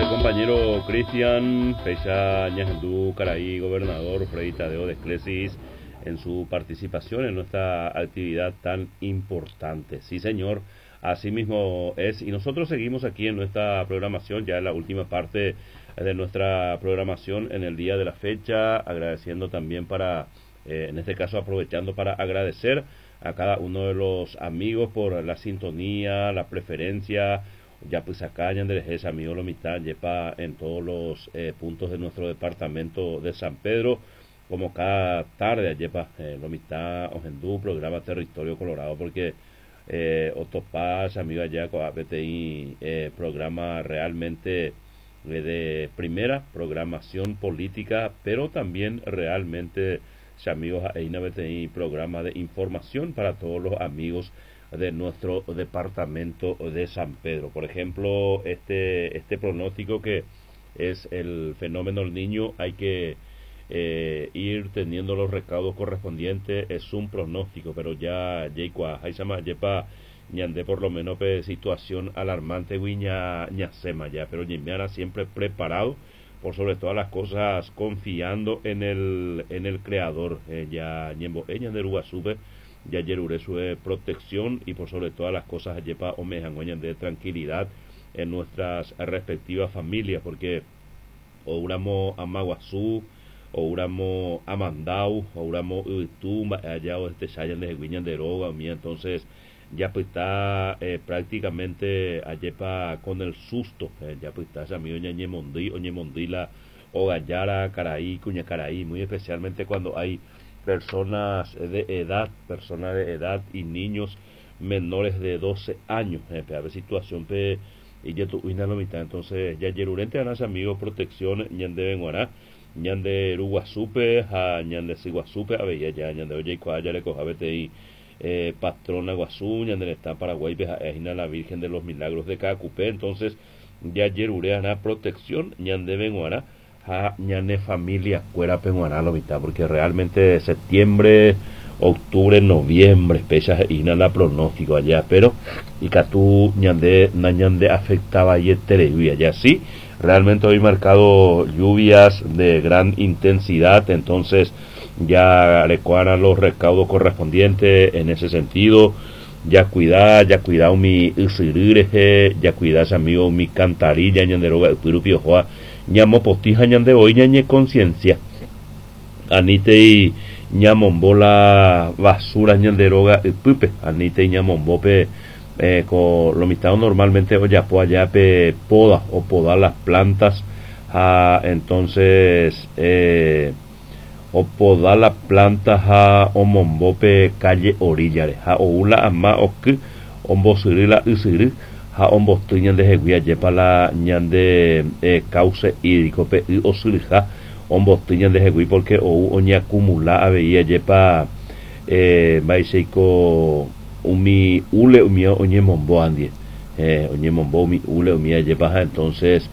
compañero Cristian Fecha Ñajendú Caraí, gobernador Freddy Tadeo de Esclesis, en su participación en nuestra actividad tan importante. Sí, señor, así mismo es. Y nosotros seguimos aquí en nuestra programación, ya en la última parte de nuestra programación en el día de la fecha, agradeciendo también en este caso aprovechando para agradecer a cada uno de los amigos por la sintonía, la preferencia. Ya pues acá Yanderejés, amigo Lomitá, yepa en todos los puntos de nuestro departamento de San Pedro, como cada tarde, yepa Lomitá, Ojendú, programa Territorio Colorado, porque Otopaz, amigo allá, BTI, programa realmente de primera programación política, pero también realmente, amigos, Eina BTI, programa de información para todos los amigos de nuestro departamento de San Pedro. Por ejemplo, este pronóstico que es el fenómeno del niño, hay que ir teniendo los recaudos correspondientes. Es un pronóstico, pero ya yepa ñande por lo menos situación alarmante guiña ñasema ya, pero ñemiara siempre preparado por sobre todas las cosas, confiando en el creador. Ya ñembo de Uruguasupe, ya yerure su protección, y por sobre todas las cosas yepa omejangoñan de tranquilidad en nuestras respectivas familias, porque o uramo Amaguazú, o uramo Amandau, o uramo Uitumba, allá o chayan de Guiñan de Roga, entonces ya pues está prácticamente ayepa con el susto, ya pues está amigo ñañemondi o ñemondila o gallara Caraí, Cuña Caraí, muy especialmente cuando hay personas de edad y niños menores de 12 años, a ver situación y ya tu lo mitad. Entonces ya yerurente ganas amigos protección ñande Benguará, ñande Uruguasupe, a ñande Siguasupe, a ver ya ñande oye ya le coja BTI patrona Guazú, ñande está Paraguay, a la Virgen de los Milagros de Cacupé. Entonces ya yerure ganas protección ñande Benguará, a ñane familia cuera penguaná lo mitad, porque realmente septiembre, octubre, noviembre, fechas y nada pronóstico allá, pero y catú ñande afectaba y lluvia ya sí, realmente hoy marcado lluvias de gran intensidad. Entonces ya recuadran los recaudos correspondientes en ese sentido. Ya cuidado mi usirire, ya cuidas amigo mi cantarilla ñanderoga pirupio joa ñamo postija ñande hoy ñañe conciencia anite y ñamombo la basura ñanderoga pupe anite y ñamombo con lo mitad normalmente o ya po allá poda o podar las plantas, entonces o podar las plantas o mombope calle orillare o ula ama o que ombo surila usiri ombo tuñan de jeguia yepa la ñande cauce hídrico pe o surija ombo tuñan de jegui, porque o oña acumula aveía yepa baiseiko umi ule umia oñe mombo andie oñe mombo umi ule umia yepa. Entonces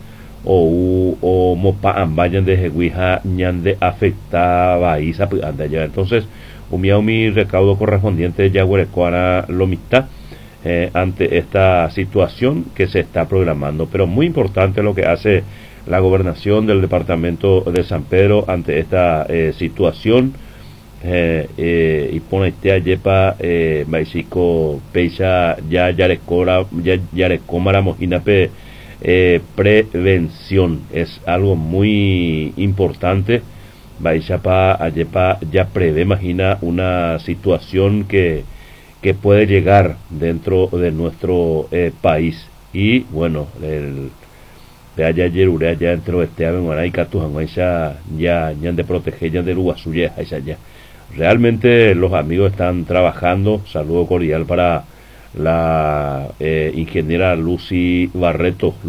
o mopa ambayan de jeguija ñande afectaba isa anda ya. Entonces umi recaudo correspondiente ya huerecuara lo mitad ante esta situación que se está programando. Pero muy importante lo que hace la gobernación del departamento de San Pedro ante esta situación, y pone este ayepa maisico peisa ya yarecómara mojina prevención es algo muy importante. Baishapa ayepa ya prevé, imagina una situación que puede llegar dentro de nuestro país. Y bueno, de allá yerure allá dentro este avenguana y catujan ya de proteger ya de Uruguasuye ya. Realmente los amigos están trabajando. Saludo cordial para la ingeniera Lucy Barreto